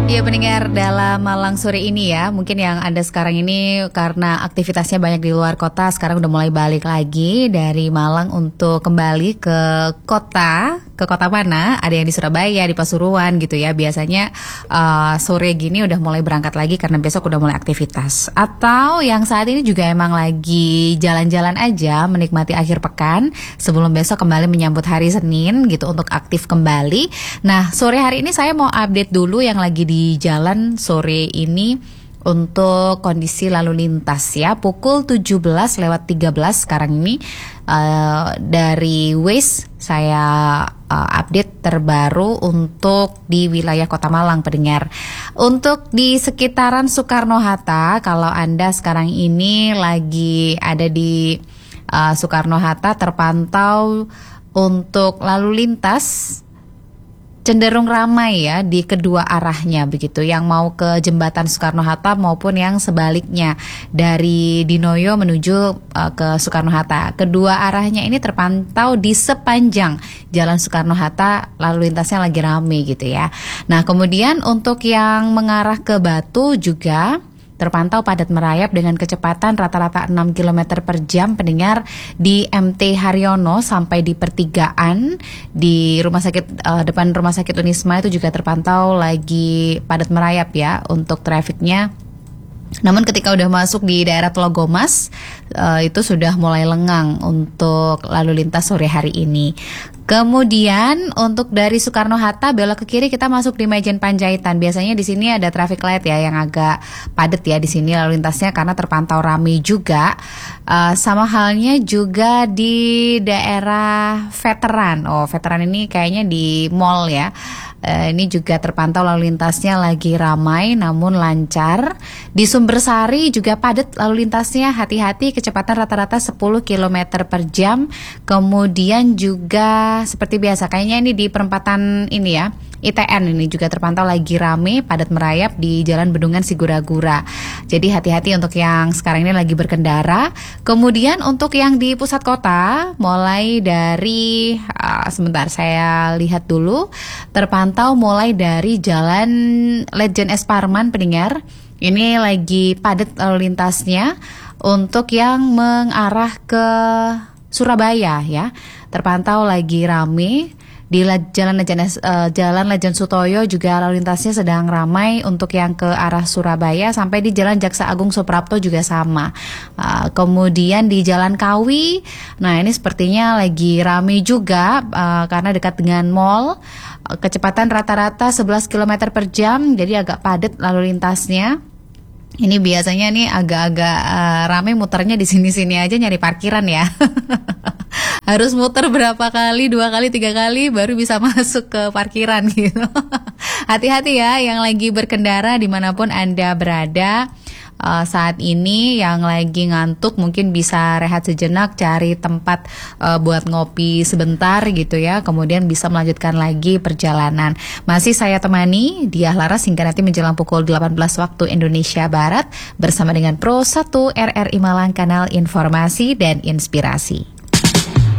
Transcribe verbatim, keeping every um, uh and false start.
Iya pendengar dalam Malang sore ini ya, mungkin yang Anda sekarang ini karena aktivitasnya banyak di luar kota, sekarang udah mulai balik lagi dari Malang untuk kembali ke kota, ke kota mana? Ada yang di Surabaya, di Pasuruan gitu ya. Biasanya uh, sore gini udah mulai berangkat lagi karena besok udah mulai aktivitas. Atau yang saat ini juga emang lagi jalan-jalan aja, menikmati akhir pekan sebelum besok kembali menyambut hari Senin gitu untuk aktif kembali. Nah sore hari ini saya mau update dulu yang lagi di di jalan sore ini untuk kondisi lalu lintas ya. Pukul tujuh belas lewat tiga belas sekarang ini uh, dari Waze saya uh, update terbaru untuk di wilayah Kota Malang pendengar. Untuk di sekitaran Soekarno-Hatta, kalau Anda sekarang ini lagi ada di uh, Soekarno-Hatta, terpantau untuk lalu lintas cenderung ramai ya di kedua arahnya begitu, yang mau ke jembatan Soekarno-Hatta maupun yang sebaliknya dari Dinoyo menuju uh, ke Soekarno-Hatta. Kedua arahnya ini terpantau di sepanjang Jalan Soekarno-Hatta, lalu lintasnya lagi ramai gitu ya. Nah kemudian untuk yang mengarah ke Batu juga terpantau padat merayap dengan kecepatan rata-rata enam kilometer per jam pendengar di M T Haryono sampai di pertigaan di rumah sakit uh, depan rumah sakit Unisma itu juga terpantau lagi padat merayap ya untuk trafiknya. Namun ketika udah masuk di daerah Telogomas uh, itu sudah mulai lengang untuk lalu lintas sore hari ini. Kemudian untuk dari Soekarno-Hatta belok ke kiri kita masuk di Majen Panjaitan. Biasanya di sini ada traffic light ya yang agak padat ya di sini lalu lintasnya karena terpantau ramai juga. Uh, sama halnya juga di daerah Veteran. Oh, Veteran ini kayaknya di mall ya. Uh, ini juga terpantau lalu lintasnya lagi ramai namun lancar. Di Sumbersari juga padat lalu lintasnya, hati-hati kecepatan rata-rata sepuluh kilometer per jam. Kemudian juga seperti biasa kayaknya ini di perempatan ini ya, I T N ini juga terpantau lagi rame, padat merayap di Jalan Bendungan Sigura-gura. Jadi hati-hati untuk yang sekarang ini lagi berkendara. Kemudian untuk yang di pusat kota, mulai dari uh, sebentar saya lihat dulu, terpantau mulai dari Jalan Lejen S. Parman pendengar. Ini lagi padat lalu lintasnya untuk yang mengarah ke Surabaya ya. Terpantau lagi rame. Di Jalan Lejen uh, Jalan Lejen Sutoyo juga lalu lintasnya sedang ramai untuk yang ke arah Surabaya, sampai di Jalan Jaksa Agung Suprapto juga sama. Uh, kemudian di Jalan Kawi, nah ini sepertinya lagi ramai juga uh, karena dekat dengan mall. Uh, kecepatan rata-rata sebelas kilometer per jam, jadi agak padat lalu lintasnya. Ini biasanya nih agak-agak uh, ramai muternya di sini-sini aja nyari parkiran ya. Harus muter berapa kali, dua kali, tiga kali baru bisa masuk ke parkiran gitu. Hati-hati ya yang lagi berkendara dimanapun Anda berada. Uh, saat ini yang lagi ngantuk mungkin bisa rehat sejenak, cari tempat uh, buat ngopi sebentar gitu ya, kemudian bisa melanjutkan lagi perjalanan. Masih saya temani Diah Laras hingga nanti menjelang pukul delapan belas waktu Indonesia Barat bersama dengan Pro satu R R I Malang, kanal informasi dan inspirasi.